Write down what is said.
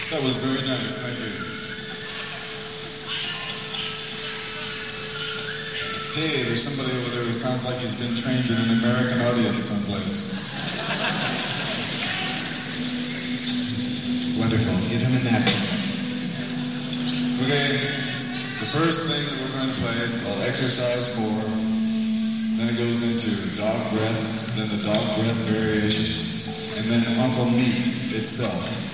That was very nice, thank you. Hey, there's somebody over there who sounds like he's been trained in an American audience someplace. Wonderful, give him a napkin. Okay, the first thing that we're going to play is called Exercise 4. Then it goes into Dog Breath, then the Dog Breath variations, and then Uncle Meat itself.